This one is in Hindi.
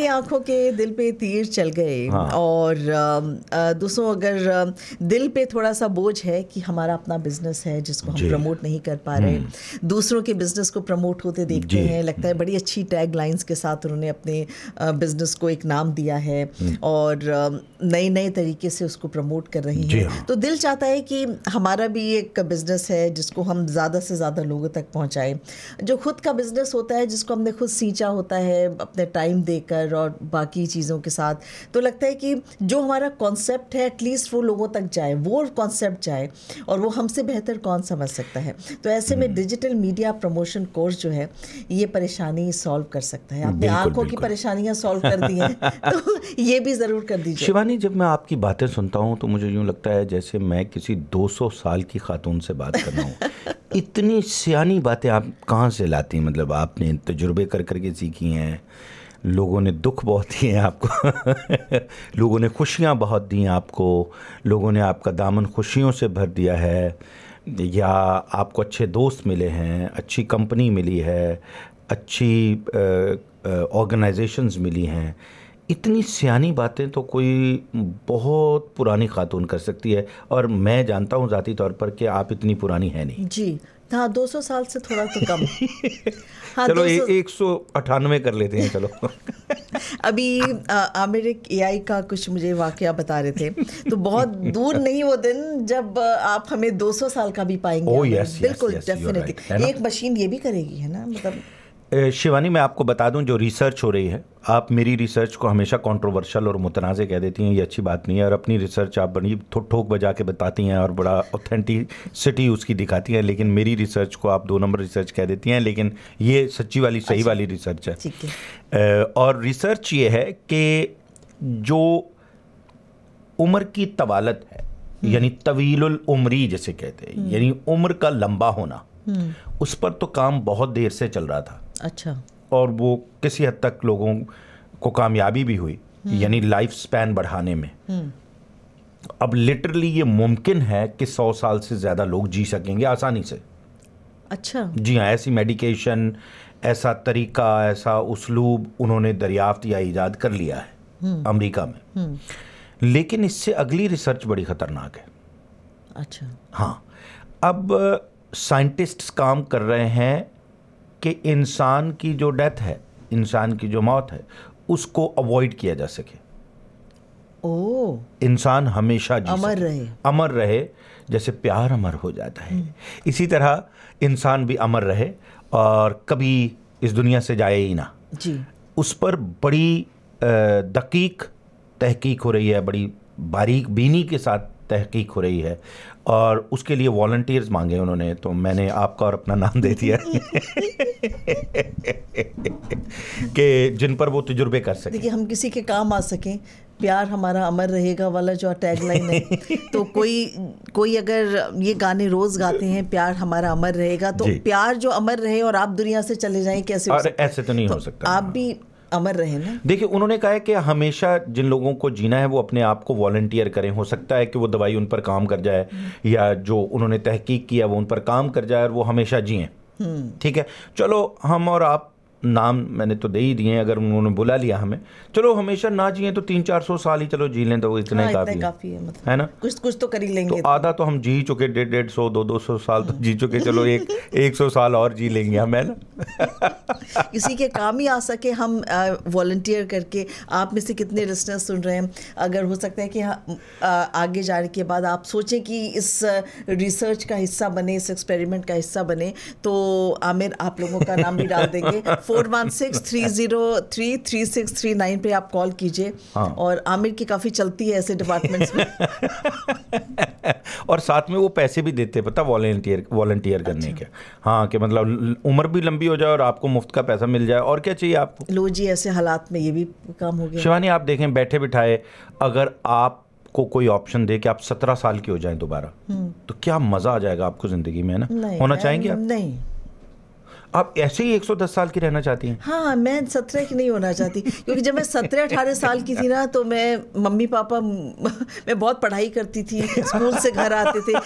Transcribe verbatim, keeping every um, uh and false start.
आपकी आंखों के दिल पे तीर चल गए। हाँ। और दूसरों अगर दिल पे थोड़ा सा बोझ है कि हमारा अपना बिजनेस है जिसको हम प्रमोट नहीं कर पा रहे, दूसरों के बिजनेस को प्रमोट होते देखते हैं, लगता है बड़ी अच्छी टैग लाइंस के साथ उन्होंने अपने बिजनेस को एक नाम दिया है और नए नए तरीके से उसको प्रमोट कर रही हैं। हाँ। तो दिल चाहता है कि हमारा भी एक बिजनेस है जिसको हम ज़्यादा से ज़्यादा लोगों तक पहुंचाएं। जो खुद का बिजनेस होता है जिसको हमने खुद सींचा होता है अपने टाइम देकर और बाकी चीज़ों के साथ, तो लगता है कि जो हमारा कॉन्सेप्ट है एटलीस्ट वो लोगों तक जाए, वो कॉन्सेप्ट जाए, और वो हमसे बेहतर कौन समझ सकता है। तो ऐसे में डिजिटल मीडिया प्रमोशन कोर्स जो है ये परेशानी सॉल्व कर सकता है। आपने आंखों की परेशानियां सॉल्व कर दी हैं तो ये भी ज़रूर कर दीजिए। शिवानी, जब मैं आपकी बातें सुनता हूँ तो मुझे यूँ लगता है जैसे मैं किसी दो सौ साल की खातून से बात कर रहा हूँ। इतनी सियानी बातें आप कहाँ से लाती हैं? मतलब आपने तजुर्बे कर करके सीखी हैं, लोगों ने दुख बहुत दिए हैं आपको लोगों ने खुशियाँ बहुत दी हैं आपको, लोगों ने आपका दामन खुशियों से भर दिया है, या आपको अच्छे दोस्त मिले हैं, अच्छी कंपनी मिली है, अच्छी ऑर्गेनाइजेशंस मिली हैं। इतनी सियानी बातें तो कोई बहुत पुरानी खातून कर सकती है, और मैं जानता हूँ ज़ाती तौर पर कि आप इतनी पुरानी है नहीं। जी हाँ, दो सौ साल से थोड़ा तो कम। हाँ, चलो एक सौ अट्ठानवे कर लेते हैं। चलो अभी आमिर एक एआई का कुछ मुझे वाकया बता रहे थे, तो बहुत दूर नहीं वो दिन जब आप हमें दो सौ साल का भी पाएंगे। oh, yes, बिल्कुल yes, yes, डेफिनेटली right, एक मशीन ये भी करेगी, है ना। मतलब शिवानी, मैं आपको बता दूं, जो रिसर्च हो रही है, आप मेरी रिसर्च को हमेशा कंट्रोवर्शियल और मुतनाज़े कह देती हैं, ये अच्छी बात नहीं है, और अपनी रिसर्च आप बड़ी ठोक बजा के बताती हैं और बड़ा ऑथेंटिसिटी उसकी दिखाती हैं, लेकिन मेरी रिसर्च को आप दो नंबर रिसर्च कह देती हैं, लेकिन ये सच्ची वाली सही अच्छा, वाली रिसर्च है, है। और रिसर्च ये है कि जो उम्र की तवालत है, यानी तवीलुल उम्री जिसे कहते हैं, यानी उम्र का लंबा होना, उस पर तो काम बहुत देर से चल रहा था। अच्छा। और वो किसी हद तक लोगों को कामयाबी भी हुई, यानी लाइफ स्पैन बढ़ाने में। अब लिटरली ये मुमकिन है कि सौ साल से ज़्यादा लोग जी सकेंगे आसानी से। अच्छा। जी हाँ, ऐसी मेडिकेशन, ऐसा तरीका, ऐसा उसलूब उन्होंने दरियाफ्त या ईजाद कर लिया है अमेरिका में। लेकिन इससे अगली रिसर्च बड़ी ख़तरनाक है। अच्छा। हाँ, अब साइंटिस्ट्स काम कर रहे हैं कि इंसान की जो डेथ है, इंसान की जो मौत है, उसको अवॉइड किया जा सके। ओह। इंसान हमेशा जी अमर रहे, अमर रहे, जैसे प्यार अमर हो जाता है, इसी तरह इंसान भी अमर रहे और कभी इस दुनिया से जाए ही ना। जी। उस पर बड़ी दकीक तहकीक हो रही है, बड़ी बारीक बीनी के साथ तहकीक हो रही है, और उसके लिए वॉलंटियर्स मांगे उन्होंने, तो मैंने आपका और अपना नाम दे दिया कि जिन पर वो तजुर्बे कर सकें। देखिए, हम किसी के काम आ सकें, प्यार हमारा अमर रहेगा वाला जो टैगलाइन है, तो कोई कोई अगर ये गाने रोज गाते हैं, प्यार हमारा अमर रहेगा, तो प्यार जो अमर रहे और आप दुनिया से चले जाएं, कैसे हो सकता? ऐसे तो नहीं हो सकता। आप भी अमर रहे ना। देखिए, उन्होंने कहा है कि हमेशा जिन लोगों को जीना है वो अपने आप को वॉलंटियर करें। हो सकता है कि वो दवाई उन पर काम कर जाए, या जो उन्होंने तहकीक किया वो उन पर काम कर जाए, और वो हमेशा जिएं। ठीक है, चलो हम और आप, नाम मैंने तो दे ही दिए, अगर उन्होंने बुला लिया हमें, चलो हमेशा ना जिए तो तीन चार सौ साल ही चलो जी लें, तो वो इतना हाँ, ही काफी, काफी है, मतलब है ना। कुछ कुछ तो कर ही लेंगे। तो आधा तो हम जी चुके, डेढ़ डेढ़ सौ दो दो सौ साल तो जी चुके, चलो एक एक सौ साल और जी लेंगे हम, है ना। किसी के काम ही आ सके हम वॉलंटियर करके। आप में से कितने लिसनर्स सुन रहे हैं, अगर हो सकता है कि आ, आगे जाने के बाद आप सोचें कि इस रिसर्च का हिस्सा बने, इस एक्सपेरिमेंट का हिस्सा बने, तो आमिर आप लोगों का नाम भी डाल देंगे। Four one six three zero three three six three nine पे आप कॉल कीजिए। हाँ। और आमिर की काफ़ी चलती है ऐसे डिपार्टमेंट्स में। और साथ में वो पैसे भी देते हैं, पता, वॉलंटियर वॉलंटियर करने के। हाँ, कि मतलब उम्र भी लंबी हो जाए और आपको मुफ्त का पैसा मिल जाए, और क्या चाहिए आपको। लो जी, ऐसे हालात में ये भी काम हो गया। शिवानी, आप देखें, बैठे बिठाए अगर आपको कोई ऑप्शन दे कि आप सत्रह साल की हो जाएं दोबारा, तो क्या मज़ा आ जाएगा आपको ज़िंदगी में, है ना। होना चाहेंगे आप? नहीं। आप ऐसे ही एक सौ दस साल की रहना चाहती हैं? हाँ, मैं सत्रह की नहीं होना चाहती, क्योंकि जब मैं सत्रह अठारह साल की थी ना, तो मैं मम्मी पापा मैं बहुत पढ़ाई करती थी, स्कूल से घर आते थे,